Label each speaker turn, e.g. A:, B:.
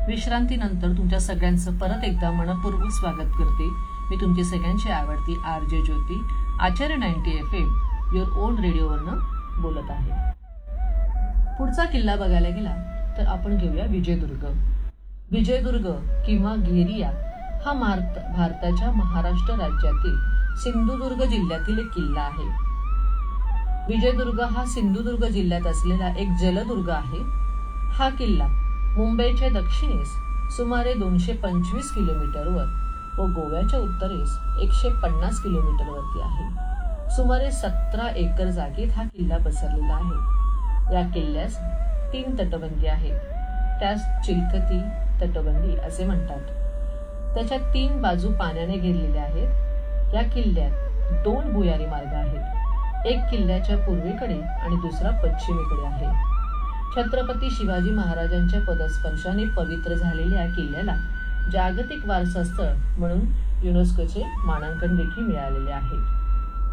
A: विश्रांतीनंतर तुमच्या सगळ्यांचं परत एकदा मनपूर्वक स्वागत करते. मी तुमची सगळ्यांची आवडती RJ Jyoti, Acharya 90 FM your on रेडिओवरनं बोलत आहे. पुढचा किल्ला बघायला गेला तर आपण घेऊया विजयदुर्ग. विजयदुर्ग किंवा घेरिया हा भारताच्या महाराष्ट्र राज्यातील सिंधुदुर्ग जिल्ह्यातील एक किल्ला आहे. विजयदुर्ग हा सिंधुदुर्ग जिल्ह्यात असलेला एक जलदुर्ग आहे. हा किल्ला मुंबईच्या दक्षिणेस सुमारे 225 किलोमीटरवर व गोव्याच्या उत्तरेस 150 किलोमीटरवरती आहे. सुमारे 17 एकर जागेत हा किल्ला पसरलेला आहे. या किल्ल्यास 3 तटबंदी आहेत. त्यास चिलखती तटबंदी असे म्हणतात. त्याच्या 3 बाजू पाण्याने घेरलेल्या आहेत. या किल्ल्यात 2 भुयारी मार्ग आहेत. एक किल्ल्याच्या पूर्वेकडे आणि दुसरा पश्चिमेकडे आहे. छत्रपती शिवाजी महाराजांच्या पदस्पर्शाने पवित्र झालेल्या किल्ल्याला जागतिक वारसा स्थळ म्हणून युनेस्कोचे मानांकन देखील मिळालेले आहे.